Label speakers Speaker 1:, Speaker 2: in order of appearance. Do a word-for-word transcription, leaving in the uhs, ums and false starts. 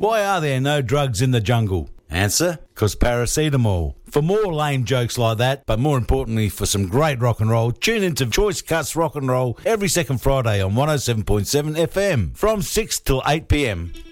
Speaker 1: Why are there no drugs in the jungle? Answer, because paracetamol. For more lame jokes like that, but more importantly for some great rock and roll, tune into Choice Cuts Rock and Roll every second Friday on one oh seven point seven F M from six till eight p m.